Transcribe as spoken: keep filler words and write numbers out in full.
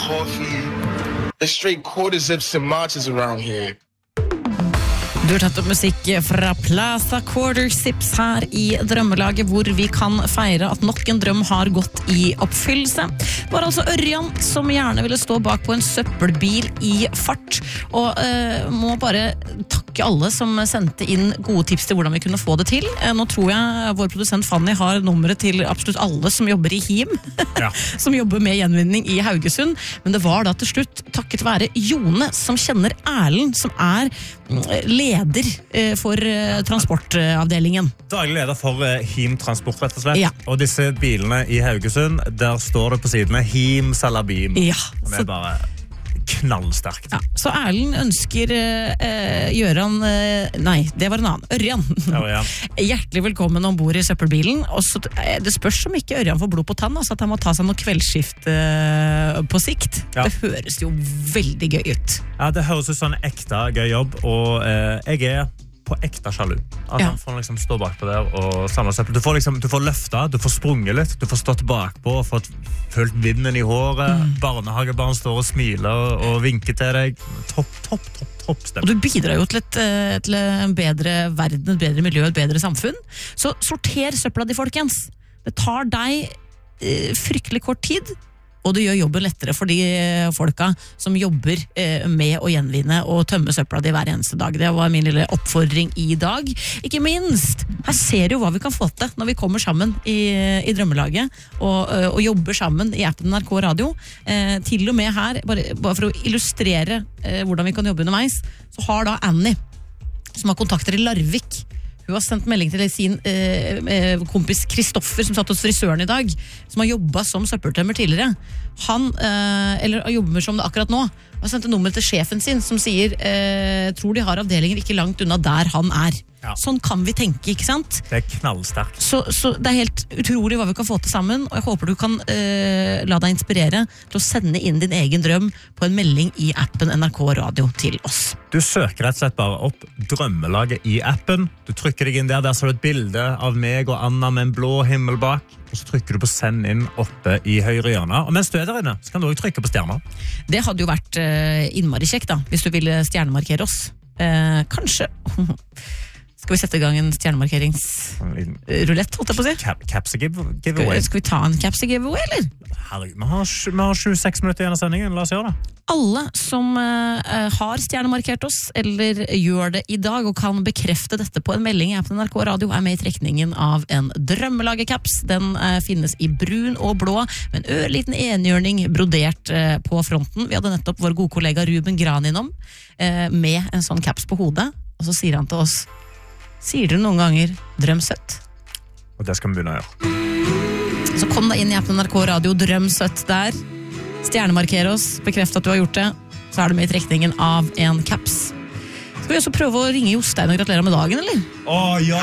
coffee. There's straight quarter zips and matchas around here. Du har tatt opp musikk fra Plaza Quarter Sips her i Drømmelaget, hvor vi kan feire at nok en drøm har gått i oppfyllelse. Det var altså Ørjan som gjerne ville stå bak på en søppelbil i fart, og uh, må bare takke alle som sendte inn gode tips til hvordan vi kunne få det til. Uh, nå tror jeg vår produsent Fanny har nummeret til absolutt alle som jobber i Him, ja. Som jobber med gjenvinning i Haugesund, men det var da til slutt takket være Jone som kjenner Erlend, som er leder for transportavdelingen. Daglig leder for Him Transport, rett og slett. Ja. Og disse bilene i Haugesund, der står det på sidene Him Salabim. Ja. Og det er bare knallsterkt. Ja. Så Erlend ønsker uh, Gjøran uh, Nei, det var en annen. Ørjan. Ørjan. Hjertelig velkommen ombord i søppelbilen. Og så, det spørs om ikke Ørjan får blod på tann, altså at han må ta seg noe kveldsskift uh, på sikt. Ja. Det høres jo veldig gøy ut. Ja, det høres ut som en ekte gøy jobb, og uh, jeg er på ekte sjalu. At ja. Han får liksom stå bak på der og samle søppel. Du får liksom, du får løfta, du får sprunget litt, du får stått bakpå og fått følt vinden i håret. Mm. Barnehagebarn står og smiler og vinker til deg. Topp, topp, topp, topp stemme. Og du bidrar jo til, et, til en bedre verden, et bedre miljø, et bedre samfunn. Så sorter søppela di, folkens. Det tar deg eh, fryktelig kort tid, og det gjør jobben lettere for de folka som jobber med å gjenvinne og tømme søpla di hver eneste dag. Det var min lille oppfordring i dag. Ikke minst, her ser du hva vi kan få til når vi kommer sammen i, i Drømmelaget og, og jobber sammen i appen N R K Radio. Eh, til og med her, bare, bare for å illustrere eh, hvordan vi kan jobbe underveis, så har da Annie, som har kontakter i Larvik, hun har sendt melding til sin eh, kompis Kristoffer, som satt hos frisøren i dag, som har jobbet som søppeltømmer tidligere. Han, eh, eller jobber som det akkurat nå, har sendt et nummer til sjefen sin, som sier, eh, tror de har avdelinger ikke langt unna der han er. Ja. Sånn kan vi tenke, ikke sant? Det er knallsterkt. Så, så det er helt utrolig hva vi kan få til sammen, og jeg håper du kan eh, la deg inspirere til å sende inn din egen drøm på en melding i appen N R K Radio til oss. Du søker rett og slett bare opp Drømmelaget i appen. Du trykker deg inn der, der så du et bilde av meg og Anna med en blå himmel bak, og så trykker du på send inn oppe i høyre hjørne. Og mens du er der inne, så kan du også trykke på stjerner. Det hadde jo vært eh, innmari kjekt da, hvis du ville stjernemarkere oss. Eh, kanskje... Skal vi sette i gang en stjernemarkeringsrulett, holdt jeg på å si? Cap capsa giveaway. Skal vi ta en capsa giveaway, eller? Herregud, vi har, vi har tjueseks minutter igjen av sendingen, la oss gjøre det. Alle som uh, har stjernemarkert oss, eller gjør det i dag, og kan bekrefte dette på en melding i appen N R K Radio, er med i trekningen av en Drømmelaget-caps. Den uh, finnes i brun og blå, med en ørliten enhjørning brodert uh, på fronten. Vi hadde nettopp vår gode kollega Ruben Gran innom, uh, med en sånn caps på hodet, og så sier han til oss: sier dere noen ganger drøm søtt? Og det skal vi begynne å gjøre. Så kom deg inn i appen N R K Radio, drøm søtt der. Stjernemarker oss, bekreft at du har gjort det. Så er du med i trekningen av en caps. Skal vi også prøve å ringe Jostein og gratulere med dagen, eller? Åh, ja!